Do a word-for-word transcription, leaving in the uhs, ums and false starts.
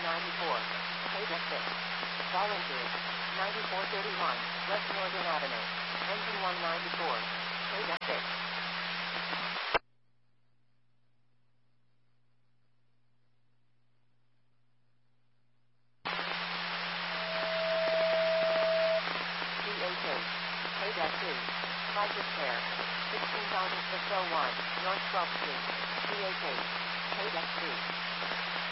ninety-four. Paydeck six. Volunteers. ninety-four thirty-one. West Northern Avenue. Engine one ninety-four. Paydeck six. P H eight. Paydeck two. Crisis Care. sixteen thousand six oh one. North twelfth Street. P H eight. Paydeck three.